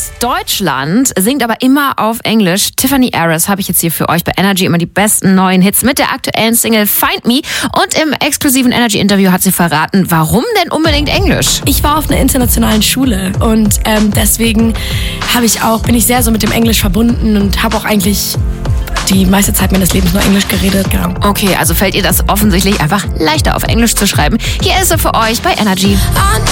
aus Deutschland, singt aber immer auf Englisch. Tiffany Harris habe ich jetzt hier für euch bei Energy immer die besten neuen Hits mit der aktuellen Single Find Me. Und im exklusiven Energy-Interview hat sie verraten, warum denn unbedingt Englisch? Ich war auf einer internationalen Schule und deswegen bin ich sehr so mit dem Englisch verbunden und habe auch eigentlich die meiste Zeit meines Lebens nur Englisch geredet. Genau. Okay, also fällt ihr das offensichtlich einfach leichter auf Englisch zu schreiben. Hier ist sie für euch bei Energy.